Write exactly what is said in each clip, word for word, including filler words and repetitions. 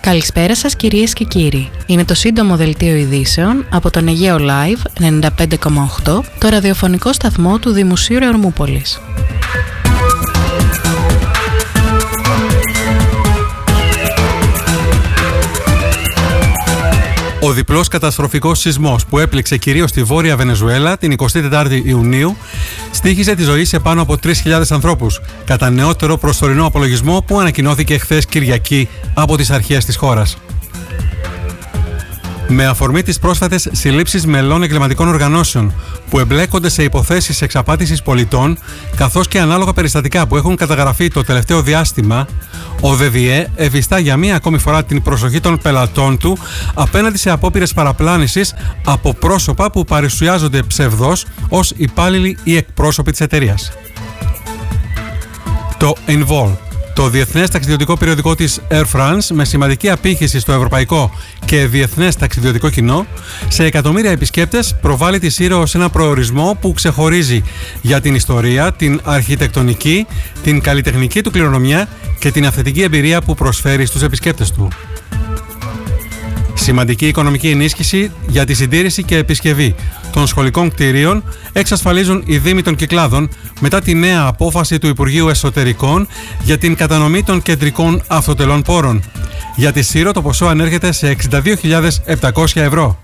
Καλησπέρα σας κυρίες και κύριοι. Είναι το σύντομο δελτίο ειδήσεων από τον Αιγαίο Live ενενήντα πέντε κόμμα οκτώ, το ραδιοφωνικό σταθμό του Δημοσίου Ερμούπολης. Ο διπλός καταστροφικός σεισμός που έπληξε κυρίως τη Βόρεια Βενεζουέλα την εικοστή τετάρτη Ιουνίου στοίχιζε τη ζωή σε πάνω από τρεις χιλιάδες ανθρώπους, κατά νεότερο προσωρινό απολογισμό που ανακοινώθηκε χθες Κυριακή από τις αρχές της χώρας. Με αφορμή τις πρόσφατες συλλήψεις μελών εγκληματικών οργανώσεων που εμπλέκονται σε υποθέσεις εξαπάτησης πολιτών, καθώς και ανάλογα περιστατικά που έχουν καταγραφεί το τελευταίο διάστημα, ο ΔΔΕ ευιστά για μία ακόμη φορά την προσοχή των πελατών του απέναντι σε απόπειρες παραπλάνησης από πρόσωπα που παρουσιάζονται ψευδώς ως υπάλληλοι ή εκπρόσωποι της εταιρείας. Το Envol, το διεθνές ταξιδιωτικό περιοδικό της Air France, με σημαντική απήχηση στο ευρωπαϊκό και διεθνές ταξιδιωτικό κοινό, σε εκατομμύρια επισκέπτες προβάλλει τη Σύρο ως ένα προορισμό που ξεχωρίζει για την ιστορία, την αρχιτεκτονική, την καλλιτεχνική του κληρονομιά και την αυθεντική εμπειρία που προσφέρει στους επισκέπτες του. Σημαντική οικονομική ενίσχυση για τη συντήρηση και επισκευή των σχολικών κτηρίων εξασφαλίζουν οι Δήμοι των Κυκλάδων μετά τη νέα απόφαση του Υπουργείου Εσωτερικών για την κατανομή των κεντρικών αυτοτελών πόρων. Για τη Σύρο το ποσό ανέρχεται σε εξήντα δύο χιλιάδες επτακόσια ευρώ.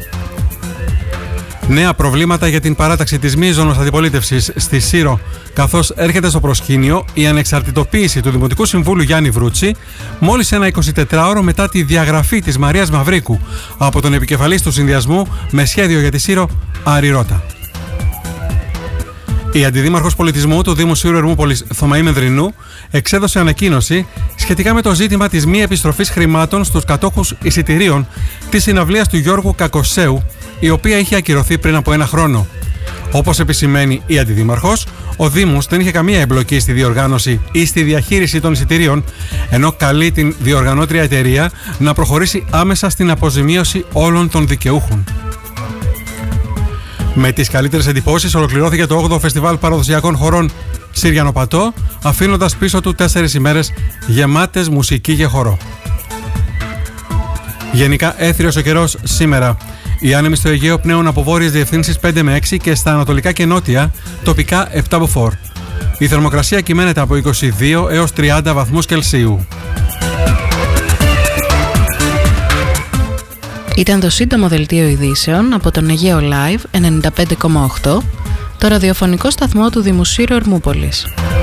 Νέα προβλήματα για την παράταξη της μείζωνος αντιπολίτευσης στη Σύρο, καθώς έρχεται στο προσκήνιο η ανεξαρτητοποίηση του Δημοτικού Συμβούλου Γιάννη Βρούτση, μόλις ένα εικοσιτετράωρο μετά τη διαγραφή της Μαρίας Μαυρίκου από τον επικεφαλής του συνδυασμού με σχέδιο για τη Σύρο, Άρη Ρώτα. Η Αντιδήμαρχος Πολιτισμού του Δήμου Σύρου Ερμούπολης, Θωμαή Μενδρινού, εξέδωσε ανακοίνωση σχετικά με το ζήτημα της μη επιστροφής χρημάτων στους κατόχους εισιτηρίων της συναυλίας του Γιώργου Κακοσέου, η οποία είχε ακυρωθεί πριν από ένα χρόνο. Όπως επισημαίνει η Αντιδήμαρχος, ο Δήμος δεν είχε καμία εμπλοκή στη διοργάνωση ή στη διαχείριση των εισιτηρίων, ενώ καλεί την διοργανώτρια εταιρεία να προχωρήσει άμεσα στην αποζημίωση όλων των δικαιούχων. Με τις καλύτερες εντυπώσεις ολοκληρώθηκε το όγδοο Φεστιβάλ Παραδοσιακών Χορών Συριανοπατώ, αφήνοντας πίσω του τέσσερις ημέρες γεμάτες μουσική και χορό. Γενικά έθριος ο καιρός σήμερα. Οι άνεμοι στο Αιγαίο πνέουν από βόρειες διευθύνσεις πέντε με έξι και στα ανατολικά και νότια τοπικά επτά με φορ. Η θερμοκρασία κυμαίνεται από είκοσι δύο έως τριάντα βαθμούς Κελσίου. Ήταν το σύντομο δελτίο ειδήσεων από τον Αιγαίο Live ενενήντα πέντε κόμμα οκτώ, το ραδιοφωνικό σταθμό του Δημοσίου Ερμούπολης.